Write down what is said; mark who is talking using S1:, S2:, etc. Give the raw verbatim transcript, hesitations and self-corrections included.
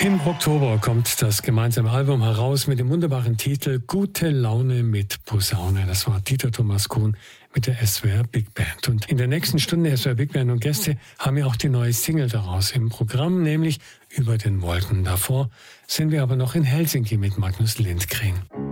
S1: Im Oktober kommt das gemeinsame Album heraus mit dem wunderbaren Titel Gute Laune mit Posaune. Das war Dieter Thomas Kuhn mit der S W R Big Band. Und in der nächsten Stunde S W R Big Band und Gäste haben wir auch die neue Single daraus im Programm, nämlich Über den Wolken. Davor sind wir aber noch in Helsinki mit Magnus Lindgren.